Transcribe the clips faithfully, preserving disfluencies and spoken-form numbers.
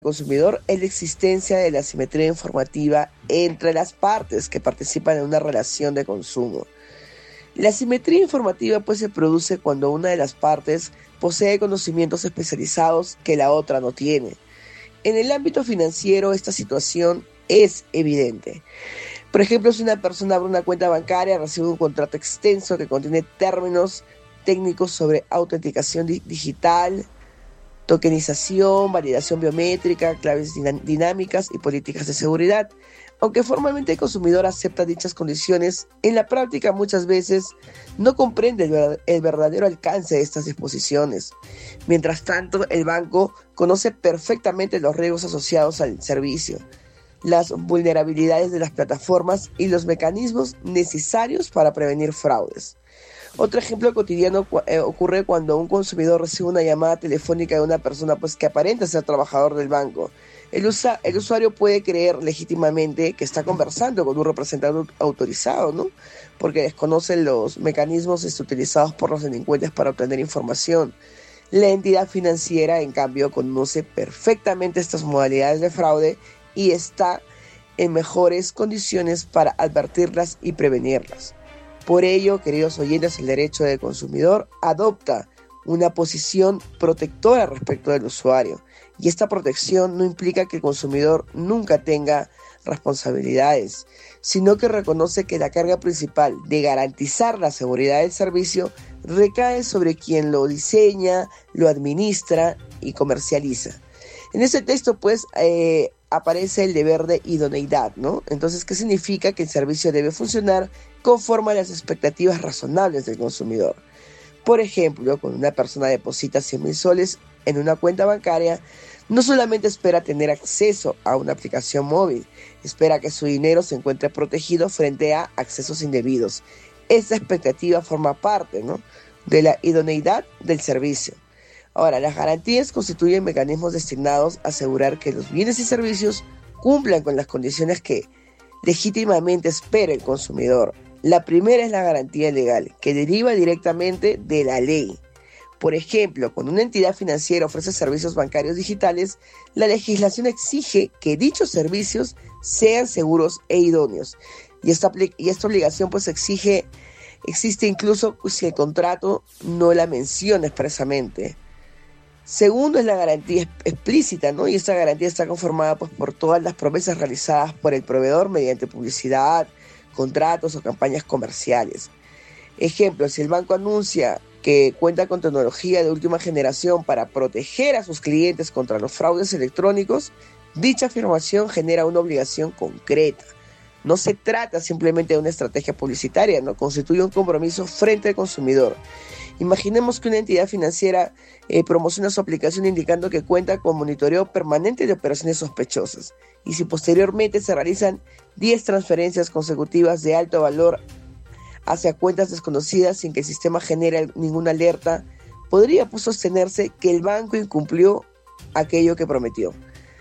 consumidor es la existencia de la asimetría informativa entre las partes que participan en una relación de consumo. La asimetría informativa pues se produce cuando una de las partes posee conocimientos especializados que la otra no tiene. En el ámbito financiero esta situación es evidente. Por ejemplo, si una persona abre una cuenta bancaria, recibe un contrato extenso que contiene términos técnicos sobre autenticación di- digital, tokenización, validación biométrica, claves dinámicas y políticas de seguridad. Aunque formalmente el consumidor acepta dichas condiciones, en la práctica muchas veces no comprende el verdadero alcance de estas disposiciones. Mientras tanto, el banco conoce perfectamente los riesgos asociados al servicio, las vulnerabilidades de las plataformas y los mecanismos necesarios para prevenir fraudes. Otro ejemplo cotidiano eh, ocurre cuando un consumidor recibe una llamada telefónica de una persona pues, que aparenta ser trabajador del banco. El, usa, el usuario puede creer legítimamente que está conversando con un representante autorizado, ¿no? Porque desconoce los mecanismos utilizados por los delincuentes para obtener información. La entidad financiera, en cambio, conoce perfectamente estas modalidades de fraude y está en mejores condiciones para advertirlas y prevenirlas. Por ello, queridos oyentes, el derecho del consumidor adopta una posición protectora respecto del usuario. Y esta protección no implica que el consumidor nunca tenga responsabilidades, sino que reconoce que la carga principal de garantizar la seguridad del servicio recae sobre quien lo diseña, lo administra y comercializa. En este texto, pues, eh, aparece el deber de idoneidad, ¿no? Entonces, ¿qué significa? Que el servicio debe funcionar conforme a las expectativas razonables del consumidor. Por ejemplo, cuando una persona deposita cien mil soles en una cuenta bancaria, no solamente espera tener acceso a una aplicación móvil, espera que su dinero se encuentre protegido frente a accesos indebidos. Esta expectativa forma parte, ¿no?, de la idoneidad del servicio. Ahora, las garantías constituyen mecanismos destinados a asegurar que los bienes y servicios cumplan con las condiciones que legítimamente espera el consumidor. La primera es la garantía legal, que deriva directamente de la ley. Por ejemplo, cuando una entidad financiera ofrece servicios bancarios digitales, la legislación exige que dichos servicios sean seguros e idóneos. Y esta, y esta obligación pues exige, existe incluso si el contrato no la menciona expresamente. Segundo es la garantía explícita, ¿no? Y esta garantía está conformada pues, por todas las promesas realizadas por el proveedor mediante publicidad, contratos o campañas comerciales. Ejemplo, si el banco anuncia que cuenta con tecnología de última generación para proteger a sus clientes contra los fraudes electrónicos, dicha afirmación genera una obligación concreta. No se trata simplemente de una estrategia publicitaria, no constituye un compromiso frente al consumidor. Imaginemos que una entidad financiera eh, promociona su aplicación indicando que cuenta con monitoreo permanente de operaciones sospechosas. Y si posteriormente se realizan diez transferencias consecutivas de alto valor hacia cuentas desconocidas sin que el sistema genere ninguna alerta, podría pues sostenerse que el banco incumplió aquello que prometió.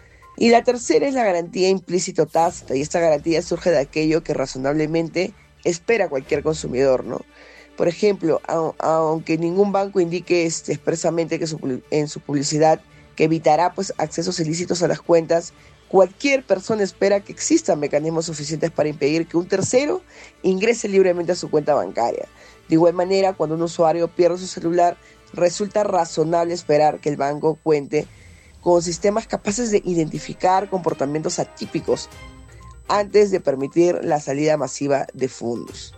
Y la tercera es la garantía implícita o tácita, y esta garantía surge de aquello que razonablemente espera cualquier consumidor, ¿no? Por ejemplo, a, aunque ningún banco indique este, expresamente que su, en su publicidad que evitará pues, accesos ilícitos a las cuentas, cualquier persona espera que existan mecanismos suficientes para impedir que un tercero ingrese libremente a su cuenta bancaria. De igual manera, cuando un usuario pierde su celular, resulta razonable esperar que el banco cuente con sistemas capaces de identificar comportamientos atípicos antes de permitir la salida masiva de fondos.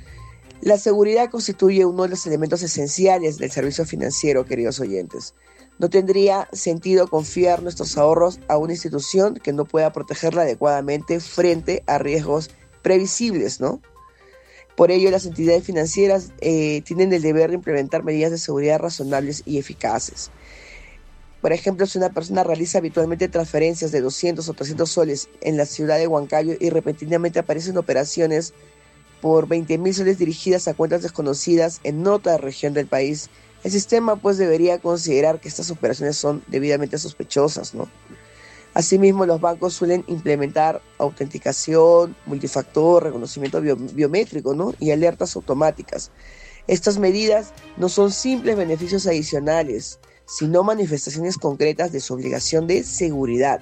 La seguridad constituye uno de los elementos esenciales del servicio financiero, queridos oyentes. No tendría sentido confiar nuestros ahorros a una institución que no pueda protegerla adecuadamente frente a riesgos previsibles, ¿no? Por ello, las entidades financieras eh, tienen el deber de implementar medidas de seguridad razonables y eficaces. Por ejemplo, si una persona realiza habitualmente transferencias de doscientos o trescientos soles en la ciudad de Huancayo y repentinamente aparecen operaciones por veinte mil soles dirigidas a cuentas desconocidas en otra región del país, el sistema pues debería considerar que estas operaciones son debidamente sospechosas, ¿no? Asimismo, los bancos suelen implementar autenticación, multifactor, reconocimiento bio- biométrico, ¿no?, y alertas automáticas. Estas medidas no son simples beneficios adicionales, sino manifestaciones concretas de su obligación de seguridad.